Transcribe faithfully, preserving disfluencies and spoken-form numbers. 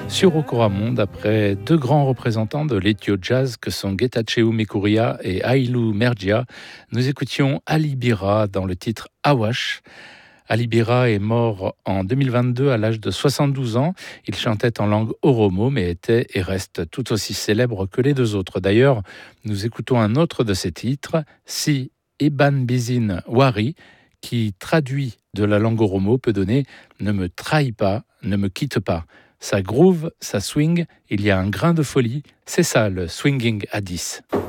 Sur Okoramon, d'après deux grands représentants de l'ethio jazz que sont Getachew Mekuria et Aïlou Mergia, nous écoutions Ali Bira dans le titre Awash. Ali Bira est mort en deux mille vingt-deux à l'âge de soixante-douze ans. Il chantait en langue oromo, mais était et reste tout aussi célèbre que les deux autres. D'ailleurs, nous écoutons un autre de ses titres, Si Iban Bizin Wari, qui traduit de la langue oromo peut donner « Ne me trahis pas, ne me quitte pas ». Ça groove, ça swing, il y a un grain de folie, c'est ça le swinging à dix.